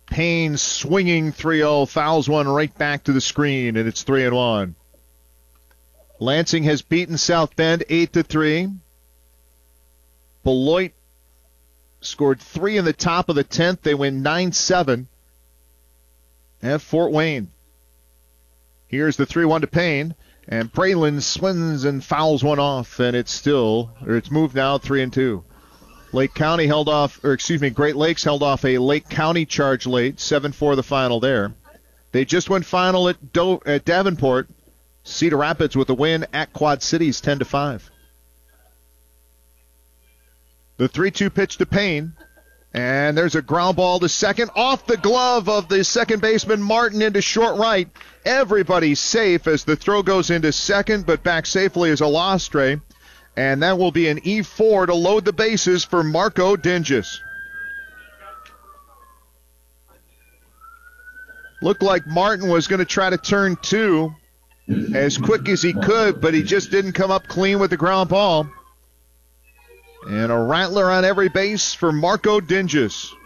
Payne swinging 3-0, fouls one right back to the screen, and it's 3-1. Lansing has beaten South Bend 8-3. Beloit scored 3 in the top of the 10th. They win 9-7 at Fort Wayne. Here's the 3-1 to Payne, and Braylon swings and fouls one off, and it's moved now 3-2. Great Lakes held off a Lake County charge late, 7-4 the final there. They just went final at Davenport. Cedar Rapids with a win at Quad Cities, 10-5. The 3-2 pitch to Payne, and there's a ground ball to second, off the glove of the second baseman Martin into short right. Everybody's safe as the throw goes into second, but back safely is Alastre. And that will be an E4 to load the bases for Marco Dinges. Looked like Martin was going to try to turn 2 as quick as he could, but he just didn't come up clean with the ground ball. And a rattler on every base for Marco Dinges.